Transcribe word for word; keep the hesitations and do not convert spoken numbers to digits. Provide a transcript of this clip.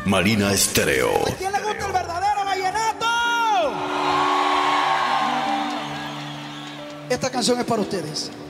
Marina Estéreo. ¿A quién le gusta el verdadero vallenato? Esta canción es para ustedes.